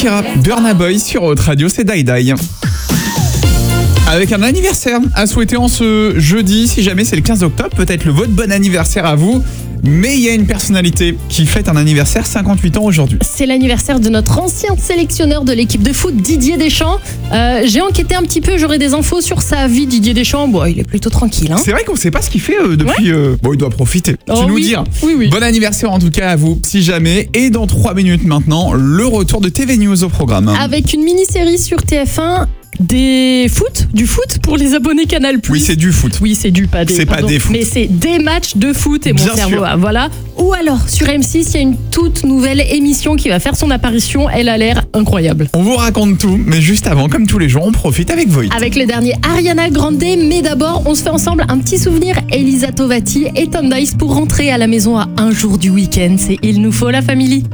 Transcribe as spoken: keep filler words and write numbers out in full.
Shakira, Burna Boy sur Haute Radio, c'est Die Die. Avec un anniversaire à souhaiter en ce jeudi, si jamais c'est le quinze octobre, peut-être le votre bon anniversaire à vous. Mais il y a une personnalité qui fête un anniversaire, cinquante-huit ans aujourd'hui. C'est l'anniversaire de notre ancien sélectionneur de l'équipe de foot, Didier Deschamps. Euh, j'ai enquêté un petit peu, j'aurai des infos sur sa vie. Didier Deschamps, bon, il est plutôt tranquille. Hein. C'est vrai qu'on ne sait pas ce qu'il fait euh, depuis... Ouais. Euh... Bon, il doit profiter. Oh, tu nous oui. dire. Oui, oui. Bon anniversaire en tout cas à vous, si jamais. Et dans trois minutes maintenant, le retour de T V News au programme. Avec une mini-série sur T F un... Des foot, du foot pour les abonnés Canal+. Oui, c'est du foot. Oui, c'est du, pas des. C'est pas pardon, des foot. Mais c'est des matchs de foot et mon Bien cerveau, sûr. ah, voilà. Ou alors, sur M six, il y a une toute nouvelle émission qui va faire son apparition. Elle a l'air incroyable. On vous raconte tout, mais juste avant, comme tous les jours, on profite avec Void. Avec le dernier Ariana Grande, mais d'abord, on se fait ensemble un petit souvenir. Elisa Tovati et Tom Dice pour rentrer à la maison à un jour du week-end. C'est Il nous faut la famille.